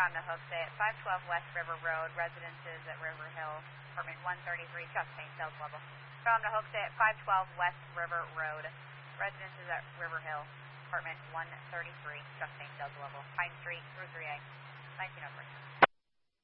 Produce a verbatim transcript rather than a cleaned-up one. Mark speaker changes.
Speaker 1: From the Hooksett, five twelve West River Road, residences at River Hill, apartment one thirty-three, just main sales level. From the Hooksett, five twelve West River Road, residences at River Hill, apartment one thirty-three, just main sales level. Pine Street, Route three A, nineteen oh three.